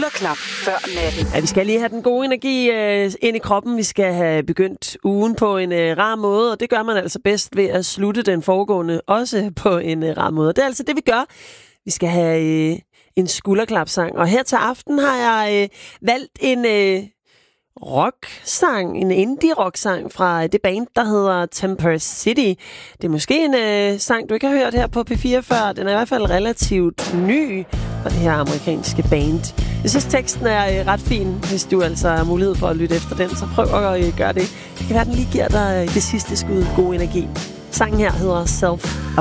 Klap før natten. Ja, vi skal lige have den gode energi ind i kroppen. Vi skal have begyndt ugen på en rar måde, og det gør man altså bedst ved at slutte den foregående også på en rar måde. Det er altså det, vi gør. Vi skal have en skulderklapsang, og her til aften har jeg valgt en rocksang, en indie-rocksang fra det band, der hedder Temper City. Det er måske en sang, du ikke har hørt her på P4 før. Den er i hvert fald relativt ny fra det her amerikanske band. Jeg synes, teksten er ret fin, hvis du altså har mulighed for at lytte efter den, så prøv at gøre det. Det kan være, den lige giver dig det sidste skud god energi. Sangen her hedder Self